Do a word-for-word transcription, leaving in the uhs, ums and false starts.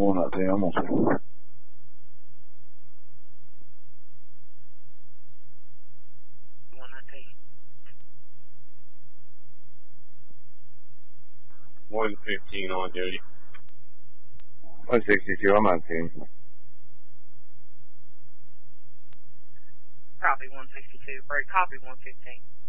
One nineteen, I'm gonna see. one fifteen on duty. one sixty-two, I'm on team. Copy one sixty-two. Break, copy one fifteen.